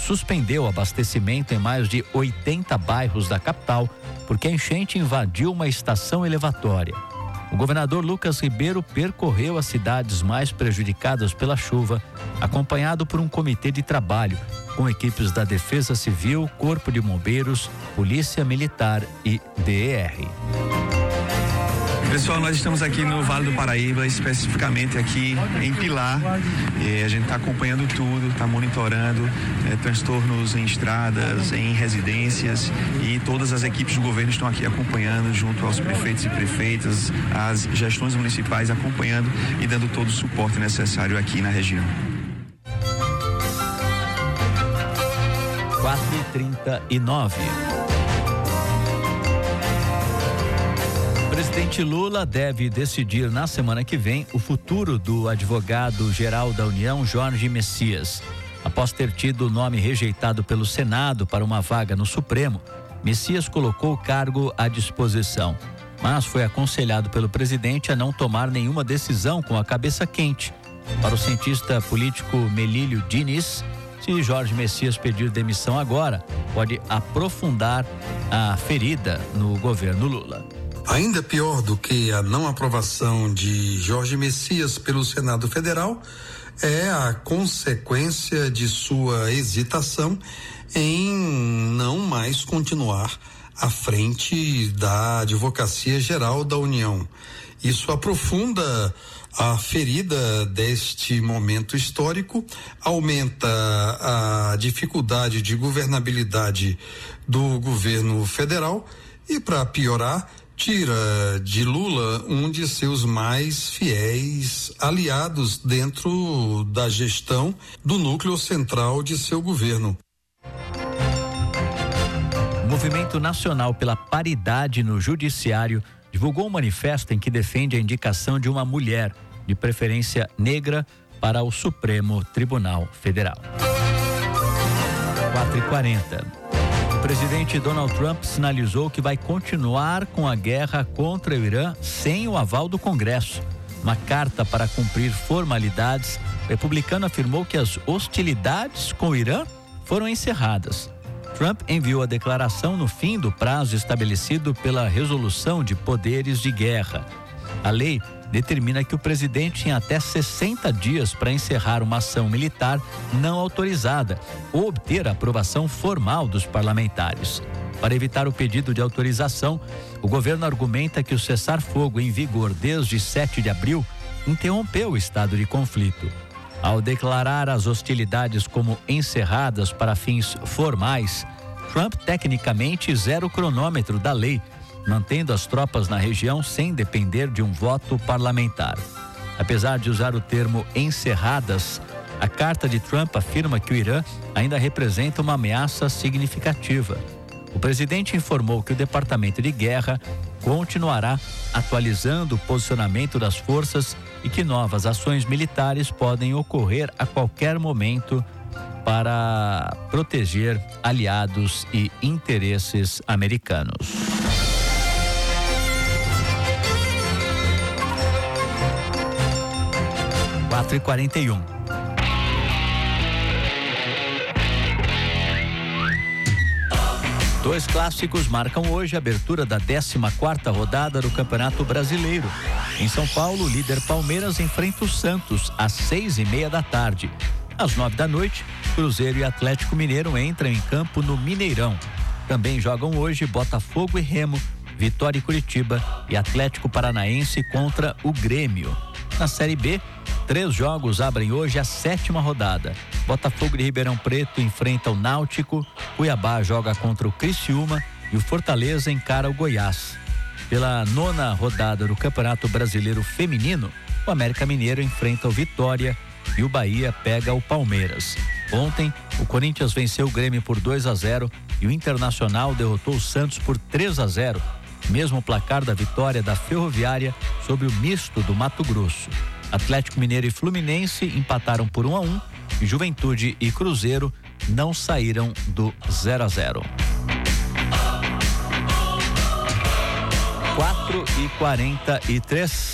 suspendeu o abastecimento em mais de 80 bairros da capital porque a enchente invadiu uma estação elevatória. O governador Lucas Ribeiro percorreu as cidades mais prejudicadas pela chuva, acompanhado por um comitê de trabalho com equipes da Defesa Civil, Corpo de Bombeiros, Polícia Militar e DER. Pessoal, nós estamos aqui no Vale do Paraíba, especificamente aqui em Pilar, e a gente está acompanhando tudo, está monitorando transtornos em estradas, em residências, e todas as equipes do governo estão aqui acompanhando, junto aos prefeitos e prefeitas, as gestões municipais acompanhando e dando todo o suporte necessário aqui na região. 4h39. O presidente Lula deve decidir na semana que vem o futuro do advogado-geral da União, Jorge Messias. Após ter tido o nome rejeitado pelo Senado para uma vaga no Supremo, Messias colocou o cargo à disposição, mas foi aconselhado pelo presidente a não tomar nenhuma decisão com a cabeça quente. Para o cientista político Melílio Diniz, se Jorge Messias pedir demissão agora, pode aprofundar a ferida no governo Lula. Ainda pior do que a não aprovação de Jorge Messias pelo Senado Federal é a consequência de sua hesitação em não mais continuar à frente da Advocacia Geral da União. Isso aprofunda a ferida deste momento histórico, aumenta a dificuldade de governabilidade do governo federal e, para piorar, tira de Lula um de seus mais fiéis aliados dentro da gestão do núcleo central de seu governo. O Movimento Nacional pela Paridade no Judiciário divulgou um manifesto em que defende a indicação de uma mulher, de preferência negra, para o Supremo Tribunal Federal. 4h40. O presidente Donald Trump sinalizou que vai continuar com a guerra contra o Irã sem o aval do Congresso. Uma carta para cumprir formalidades, o republicano afirmou que as hostilidades com o Irã foram encerradas. Trump enviou a declaração no fim do prazo estabelecido pela Resolução de Poderes de Guerra. A lei determina que o presidente tinha até 60 dias para encerrar uma ação militar não autorizada ou obter a aprovação formal dos parlamentares. Para evitar o pedido de autorização, o governo argumenta que o cessar-fogo em vigor desde 7 de abril interrompeu o estado de conflito. Ao declarar as hostilidades como encerradas para fins formais, Trump tecnicamente zera o cronômetro da lei, mantendo as tropas na região sem depender de um voto parlamentar. Apesar de usar o termo encerradas, a carta de Trump afirma que o Irã ainda representa uma ameaça significativa. O presidente informou que o Departamento de Guerra continuará atualizando o posicionamento das forças e que novas ações militares podem ocorrer a qualquer momento para proteger aliados e interesses americanos. 4h41. Dois clássicos marcam hoje a abertura da 14ª rodada do Campeonato Brasileiro. Em São Paulo, o líder Palmeiras enfrenta o Santos às 6h30 da tarde. Às 9 da noite, Cruzeiro e Atlético Mineiro entram em campo no Mineirão. Também jogam hoje Botafogo e Remo, Vitória e Curitiba e Atlético Paranaense contra o Grêmio. Na Série B, 3 jogos abrem hoje a 7ª rodada. Botafogo de Ribeirão Preto enfrenta o Náutico, Cuiabá joga contra o Criciúma e o Fortaleza encara o Goiás. Pela 9ª rodada do Campeonato Brasileiro Feminino, o América Mineiro enfrenta o Vitória e o Bahia pega o Palmeiras. Ontem, o Corinthians venceu o Grêmio por 2-0 e o Internacional derrotou o Santos por 3-0. Mesmo placar da vitória da Ferroviária sobre o misto do Mato Grosso. Atlético Mineiro e Fluminense empataram por 1-1 e Juventude e Cruzeiro não saíram do 0-0. 4h43.